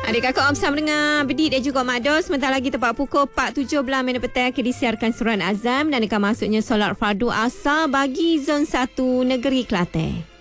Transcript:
Adik kakak bersama dengan Bedit dan juga Mak Dos. Sebentar lagi tepat pukul 4.17 petang akan disiarkan surat azam dan akan masuknya solat fardu asar bagi zon 1 negeri Kelantan.